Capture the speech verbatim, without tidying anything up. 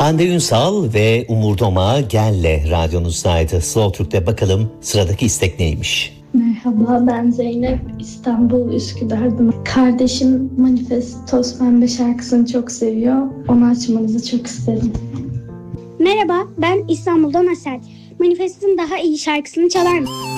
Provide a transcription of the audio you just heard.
Hande Ünsal ve Umur Doma Gel'le radyonuzdaydı. Slow Türk'te bakalım sıradaki istek neymiş? Merhaba, ben Zeynep, İstanbul Üsküdar'dan. Kardeşim Manifest Toz Pembe şarkısını çok seviyor. Onu açmanızı çok isterim. Merhaba, ben İstanbul'dan Asel. Manifest'in daha iyi şarkısını çalar mısın?